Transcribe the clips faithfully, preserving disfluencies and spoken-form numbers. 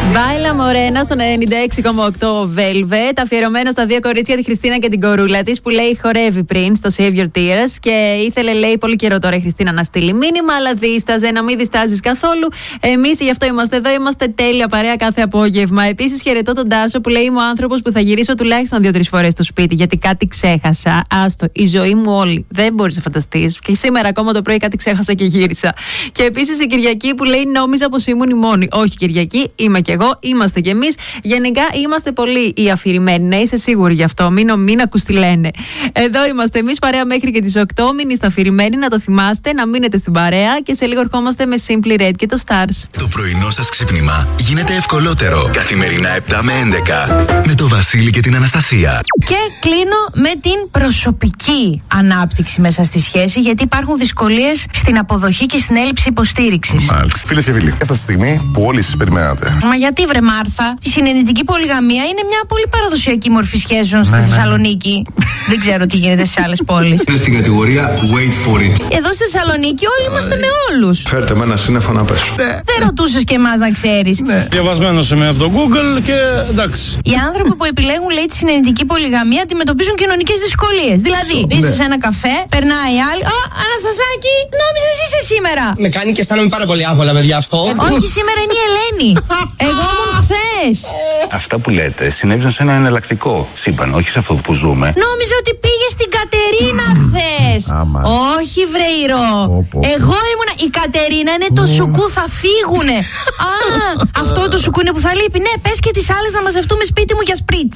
Μπάιλα Μορένα στον ενενήντα έξι κόμμα οκτώ Velvet, αφιερωμένο στα δύο κορίτσια, τη Χριστίνα και την κορούλα τη, που λέει χορεύει πριν στο Save Your Tears. Και ήθελε, λέει, πολύ καιρό τώρα η Χριστίνα να στείλει μήνυμα, αλλά δίσταζε. Να μην διστάζει καθόλου. Εμείς γι' αυτό είμαστε εδώ, είμαστε τέλεια παρέα κάθε απόγευμα. Επίσης, χαιρετώ τον Τάσο που λέει: είμαι ο άνθρωπος που θα γυρίσω τουλάχιστον δύο-τρεις φορές στο σπίτι, γιατί κάτι ξέχασα. Άστο, η ζωή μου όλη. Δεν μπορείς να φανταστείς. Και σήμερα ακόμα το πρωί κάτι ξέχασα και γύρισα. Και επίσης η Κυριακή που λέει: νόμιζα πως ήμουν η μόνη. Όχι, Κυριακή, είμαι κι εγώ, είμαστε κι εμείς. Γενικά είμαστε πολύ οι αφηρημένοι. Να είσαι σίγουροι γι' αυτό. Μην, μην ακούς τι λένε. Εδώ είμαστε εμείς παρέα μέχρι και τις οκτώ. Μην είστε αφηρημένοι, να το θυμάστε, να μείνετε στην παρέα. Και σε λίγο ερχόμαστε με Simply Red και το Stars. Το πρωινό σας ξύπνημα γίνεται ευκολότερο. Καθημερινά επτά με έντεκα. Με το Βασίλη και την Αναστασία. Και κλείνω με την προσωπική ανάπτυξη μέσα στη σχέση, γιατί υπάρχουν δυσκολίες στην αποδοχή και στην έλλειψη υποστήριξης. Μάλιστα. Φίλες και φίλοι, έφτασε τη στιγμή που όλοι σας περιμένατε. Μα γιατί βρε Μάρθα, η συνενετική πολυγαμία είναι μια πολύ παραδοσιακή μορφή σχέσεων στη ναι, Θεσσαλονίκη. Ναι. Δεν ξέρω τι γίνεται σε άλλες πόλεις. Είναι στην κατηγορία wait for it. Εδώ στη Θεσσαλονίκη όλοι είμαστε με όλους. Φέρτε με ένα σύννεφο να πέσω. Ναι. Δεν ρωτούσες και εμάς να ξέρεις. Ναι. Διαβασμένος είμαι από το Google και εντάξει. Οι άνθρωποι που επιλέγουν, λέει, τη συνενετική πολυγαμία αντιμετωπίζουν κοινωνικές δυσκολίες. Δηλαδή, είσαι ναι. σε ένα καφέ, περνάει άλλη. Ω, Αναστασάκη, νόμιζες είσαι σήμερα. Με κάνει και αισθάνομαι πάρα πολύ άβολα, παιδιά, αυτό. Όχι, σήμερα είναι η Ελένη. Εγώ ήμουν χθες. Αυτά που λέτε συνέβησαν σε ένα εναλλακτικό σύμπαν, όχι σε αυτό που ζούμε. Νόμιζα ότι πήγε στην Κατερίνα χθες. Όχι, βρεϊρό. Εγώ ήμουνα. Η Κατερίνα είναι το σουκού, θα φύγουνε. Α, αυτό το σουκού είναι που θα λείπει. Ναι, πες και τις άλλες να μαζευτούμε σπίτι μου για σπρίτς.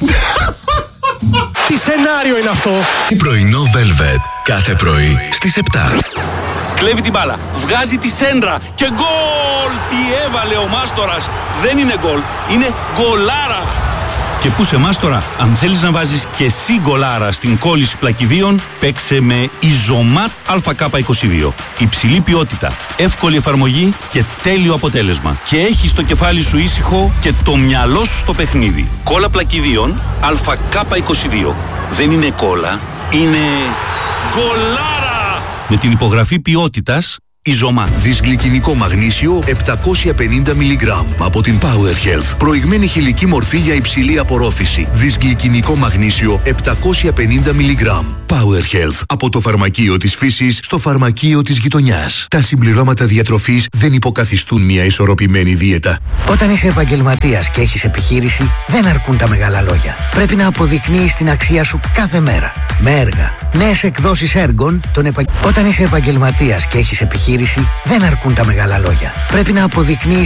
Τι σενάριο είναι αυτό? Τι πρωινό Velvet. Κάθε πρωί στις επτά. Κλέβει την μπάλα, βγάζει τη σέντρα και γκολ! Τι έβαλε ο Μάστορας. Δεν είναι γκολ, είναι γκολάρα. Και πού σε Μάστορα, αν θέλεις να βάζεις και εσύ γκολάρα στην κόλληση πλακιδίων, παίξε με Ιζωμάτ Α Κ είκοσι δύο. Υψηλή ποιότητα, εύκολη εφαρμογή και τέλειο αποτέλεσμα. Και έχεις το κεφάλι σου ήσυχο και το μυαλό σου στο παιχνίδι. Κόλλα πλακιδίων Α Κ είκοσι δύο. Δεν είναι κόλλα, είναι γκολάρα! Με την υπογραφή ποιότητας Ιζωμάτ. Δυσγλυκινικό μαγνήσιο επτακόσια πενήντα μιλιγκράμμ από την Power Health. Προηγμένη χηλική μορφή για υψηλή απορρόφηση. Δυσγλυκινικό μαγνήσιο επτακόσια πενήντα μιλιγκράμμ. Power Health. Από το φαρμακείο της φύσης στο φαρμακείο της γειτονιάς. Τα συμπληρώματα διατροφής δεν υποκαθιστούν μια ισορροπημένη δίαιτα. Όταν είσαι επαγγελματίας και έχεις επιχείρηση, δεν αρκούν τα μεγάλα λόγια. Πρέπει να αποδεικνύεις την αξία σου κάθε μέρα. Με έργα. Νέες εκδόσεις έργων των επα... Όταν είσαι επαγγελματίας και έχεις επιχείρηση, δεν αρκούν τα μεγάλα λόγια. Πρέπει να αποδεικνύεις